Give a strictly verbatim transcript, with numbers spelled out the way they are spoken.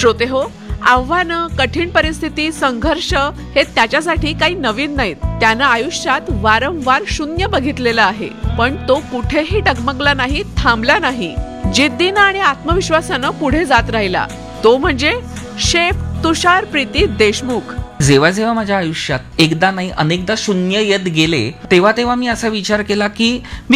श्रोते हो, आव्हानं, कठीण परिस्थिती, संघर्ष हे त्याच्यासाठी काही नवीन नाहीत. त्यानं आयुष्यात वारंवार शून्य बघितलेलं आहे, पण तो कुठेही डगमगला नाही, थांबला नाही. जिद्दीनं आणि आत्मविश्वासानं पुढे जात राहिला. तो म्हणजे शेफ तुषार प्रीती देशमुख. जेव्हा जेव्हा माझ्या आयुष्यात एकदा नाही अनेकदा शून्य येत गेले, तेव्हा तेव्हा मी असा विचार केला की